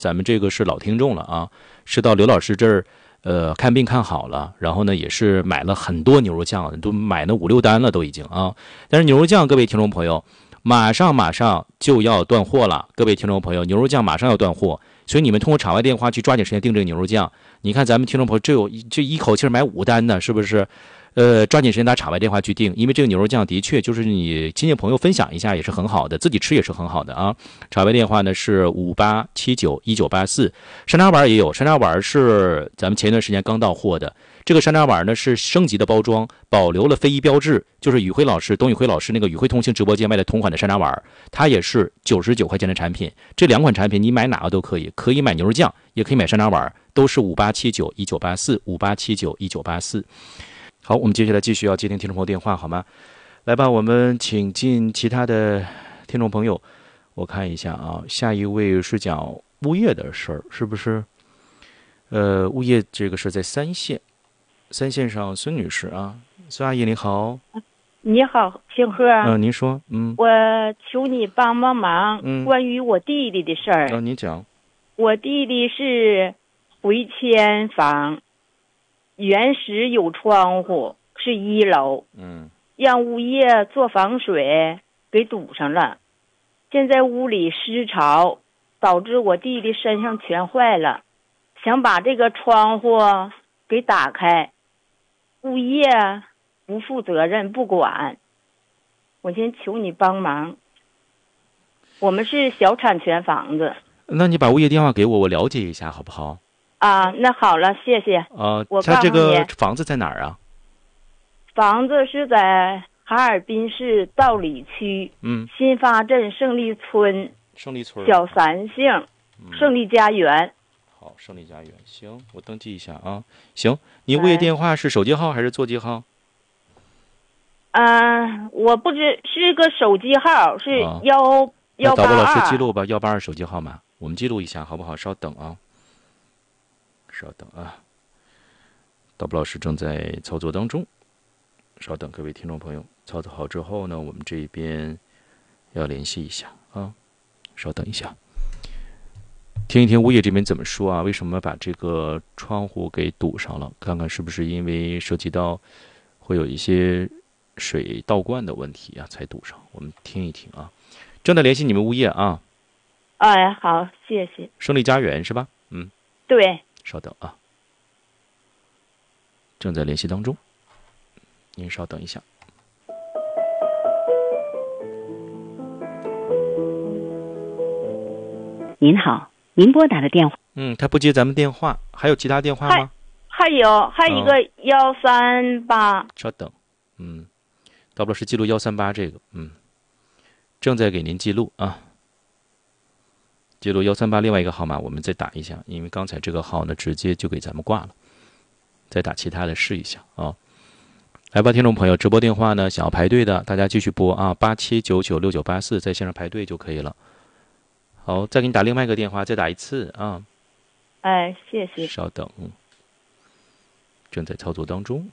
咱们这个是老听众了啊，是到刘老师这儿看病看好了，然后呢也是买了很多牛肉酱，都买了5、6单了都已经啊。但是牛肉酱各位听众朋友，马上就要断货了，各位听众朋友，牛肉酱马上要断货，所以你们通过场外电话去抓紧时间订这个牛肉酱。你看咱们听众朋友这一口气买5单呢，是不是？抓紧时间打场外电话去订，因为这个牛肉酱的确就是你亲戚朋友分享一下也是很好的，自己吃也是很好的啊。场外电话呢是58791984，山楂丸也有，山楂丸是咱们前一段时间刚到货的。这个山楂丸呢是升级的包装，保留了非遗标志，就是董宇辉老师那个宇辉同行直播间卖的同款的山楂丸，它也是99块钱的产品。这2款产品你买哪个都可以，可以买牛肉酱，也可以买山楂丸，都是58791984，58791984。好，我们接下来继续要接听听众朋友电话，好吗？来吧，我们请进其他的听众朋友。我看一下啊，下一位是讲物业的事儿，是不是？物业这个是在3线上，孙女士啊，孙阿姨你好。 你好，庆贺。 您说， 我求你帮忙，关于我弟弟的事儿。 你讲。 我弟弟是回迁房。原始有窗户，是1楼，让物业做防水给堵上了。现在屋里湿潮，导致我弟弟身上全坏了，想把这个窗户给打开，物业不负责任不管，我先求你帮忙。我们是小产权房子。 那你把物业电话给我，我了解一下好不好？ 啊，那好了，谢谢。 他这个房子在哪儿啊？ 房子是在哈尔滨市道里区，新发镇胜利村小3姓，胜利家园。 好，胜利家园，行，我登记一下啊。行，你物业电话是手机号还是座机号？ 我不知是个手机号，是182。 导播老师记录吧，182手机号码，我们记录一下好不好？稍等啊。导播老师正在操作当中，稍等各位听众朋友，操作好之后呢，我们这边要联系一下啊，稍等一下，听一听物业这边怎么说啊？为什么把这个窗户给堵上了？看看是不是因为涉及到会有一些水倒灌的问题啊，才堵上。我们听一听啊，正在联系你们物业啊。 哎，好，谢谢。 胜利家园是吧？ 对。 稍等啊，正在联系当中，您稍等一下。 您好，您拨打的电话。 他不接咱们电话，还有其他电话吗？ 还有一个138。 稍等，导播老师记录138这个，正在给您记录啊。记录138另外一个号码，我们再打一下，因为刚才这个号呢直接就给咱们挂了，再打其他的试一下啊。来吧，听众朋友，直播电话呢，想要排队的大家继续拨啊，87996984，在线上排队就可以了。好，再给你打另外一个电话，再打一次啊。 哎，谢谢。 稍等，正在操作当中。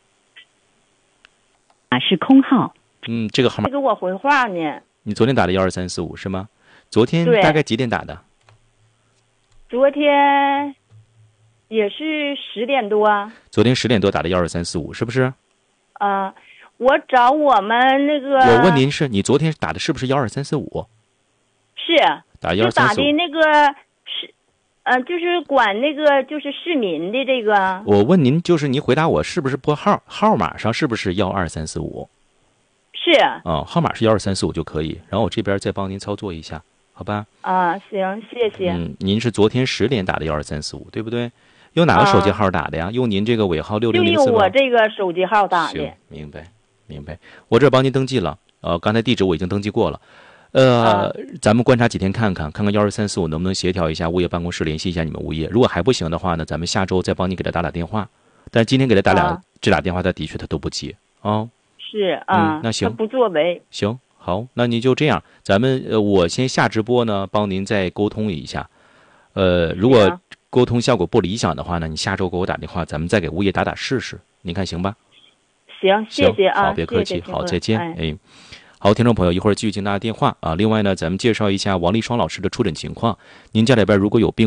是空号。 这个号码。 给我回话呢。 你昨天打的12345是吗？昨天大概几点打的？ 昨天也是10点多。 昨天10点多打的12345是不是？ 我找我们那个。 我问您你昨天打的是不是12345？ 是。 打12345。 就打的那个是，就是管那个就是市民的这个。 我问您，就是您回答我是不是拨号码上是不是12345？ 是。 号码是12345就可以，然后我这边再帮您操作一下。好吧。 行，谢谢。 您是昨天10点打的12345，对不对？用哪个手机号打的呀？用您这个尾号6004吗？ 就用我这个手机号打的。 行，明白。我这帮您登记了，刚才地址我已经登记过了。咱们观察几天看看12345能不能协调一下物业办公室，联系一下你们物业。如果还不行的话呢，咱们下周再帮你给他打电话。但今天给他这打电话，他的确他都不接啊。 是那行， 他不作为。 行。好，那您就这样，咱们我先下直播呢，帮您再沟通一下。如果沟通效果不理想的话呢，你下周给我打电话，咱们再给物业打试试，您看行吧？ 行，谢谢啊。 好，别客气，好，再见。 好，听众朋友，一会儿继续接大家电话啊。另外呢，咱们介绍一下王立双老师的出诊情况。您家里边如果有病